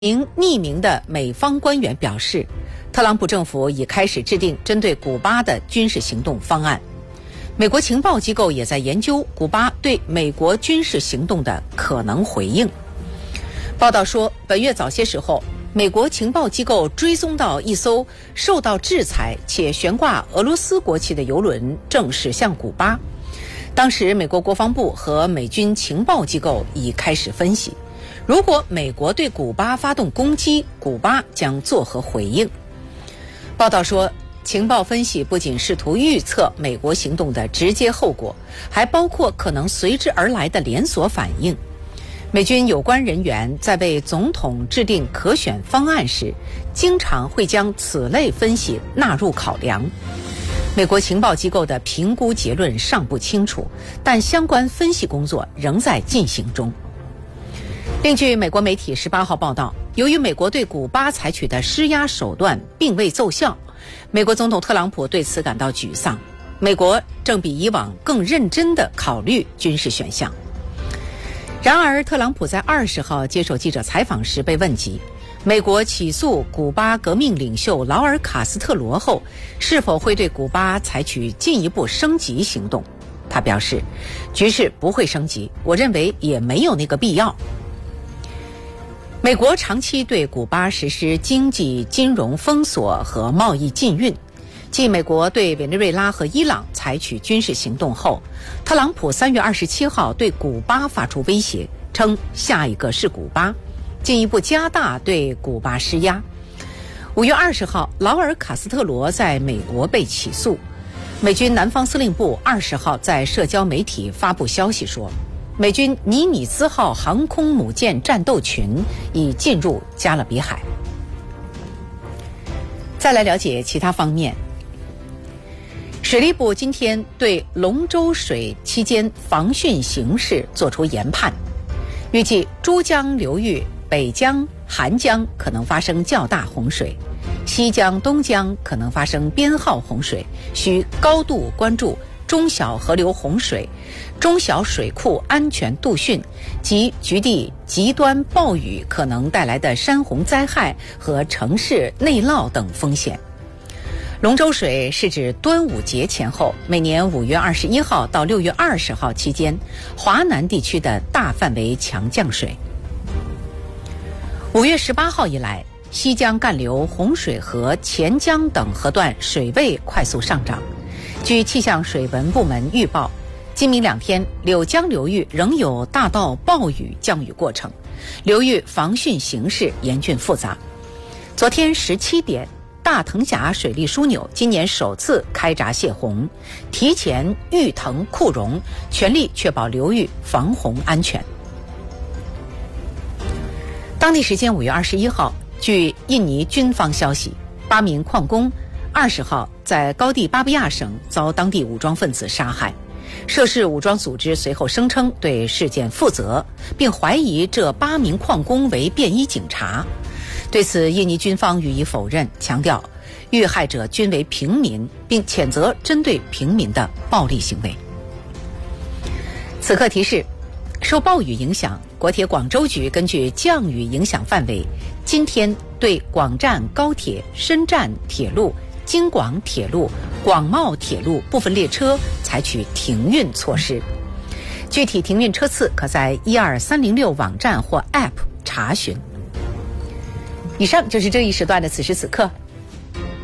名匿名的美方官员表示，特朗普政府已开始制定针对古巴的军事行动方案。美国情报机构也在研究古巴对美国军事行动的可能回应。报道说，本月早些时候，美国情报机构追踪到一艘受到制裁且悬挂俄罗斯国旗的邮轮正驶向古巴。当时，美国国防部和美军情报机构已开始分析，如果美国对古巴发动攻击，古巴将作何回应？报道说，情报分析不仅试图预测美国行动的直接后果，还包括可能随之而来的连锁反应。美军有关人员在为总统制定可选方案时，经常会将此类分析纳入考量。美国情报机构的评估结论尚不清楚，但相关分析工作仍在进行中。另据美国媒体18号报道，由于美国对古巴采取的施压手段并未奏效，美国总统特朗普对此感到沮丧。美国正比以往更认真地考虑军事选项。然而，特朗普在20号接受记者采访时被问及，美国起诉古巴革命领袖劳尔·卡斯特罗后，是否会对古巴采取进一步升级行动？他表示，局势不会升级，我认为也没有那个必要。美国长期对古巴实施经济、金融封锁和贸易禁运。继美国对委内瑞拉和伊朗采取军事行动后，特朗普3月27号对古巴发出威胁，称下一个是古巴，进一步加大对古巴施压。5月20号，劳尔·卡斯特罗在美国被起诉。美军南方司令部20号在社交媒体发布消息说，美军尼米兹号航空母舰战斗群已进入加勒比海。再来了解其他方面。水利部今天对龙舟水期间防汛形势作出研判，预计珠江流域、北江、韩江可能发生较大洪水，西江、东江可能发生编号洪水，需高度关注中小河流洪水、中小水库安全度汛及局地极端暴雨可能带来的山洪灾害和城市内涝等风险。龙舟水是指端午节前后，每年5月21号到6月20号期间，华南地区的大范围强降水。5月18号以来，西江干流、洪水河、钱江等河段水位快速上涨。据气象水文部门预报，今明2天，柳江流域仍有大到暴雨降雨过程，流域防汛形势严峻复杂。昨天17点，大藤峡水利枢纽今年首次开闸泄洪，提前预腾库容，全力确保流域防洪安全。当地时间5月21号，据印尼军方消息，8名矿工20号在高地巴布亚省遭当地武装分子杀害。涉事武装组织随后声称对事件负责，并怀疑这8名矿工为便衣警察。对此，印尼军方予以否认，强调遇害者均为平民，并谴责针对平民的暴力行为。此刻提示，受暴雨影响，国铁广州局根据降雨影响范围，今天对广湛高铁、深湛铁路、京广铁路、广茂铁路部分列车采取停运措施。具体停运车次可在12306网站或 App 查询。以上就是这一时段的此时此刻，